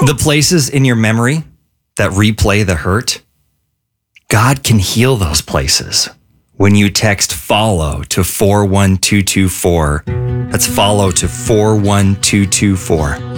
The places in your memory that replay the hurt, God can heal those places when you text follow to 41224. That's follow to 41224.